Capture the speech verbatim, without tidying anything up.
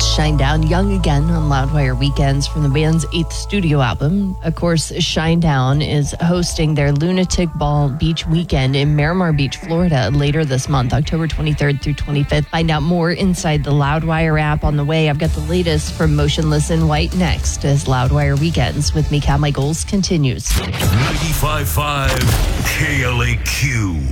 That's Shinedown, Young Again on Loudwire Weekends from the band's eighth studio album. Of course, Shinedown is hosting their Lunatic Ball Beach Weekend in Miramar Beach, Florida later this month, October twenty-third through twenty-fifth. Find out more inside the Loudwire app on the way. I've got the latest from Motionless in White next as Loudwire Weekends with me, Cal Michaels, continues. ninety-five point five K L A Q.